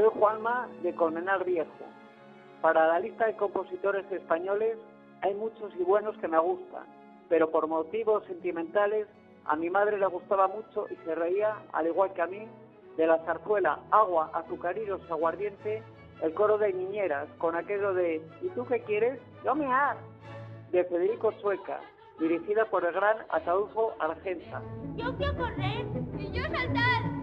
Soy Juanma de Colmenar Viejo. Para la lista de compositores españoles hay muchos y buenos que me gustan, pero por motivos sentimentales a mi madre le gustaba mucho y se reía, al igual que a mí, de la zarzuela Agua, Azucaritos y Aguardiente, el coro de niñeras, con aquello de ¿y tú qué quieres? ¡Yo mear! De Federico Chueca, dirigida por el gran Ataúlfo Argenta. Yo quiero correr y yo saltar.